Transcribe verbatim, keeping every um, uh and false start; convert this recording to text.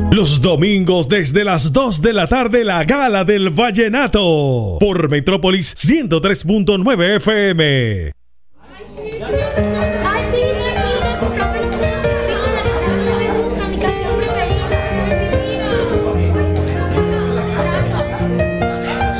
Los domingos desde las dos de la tarde, la Gala del Vallenato por Metrópolis ciento tres punto nueve F M.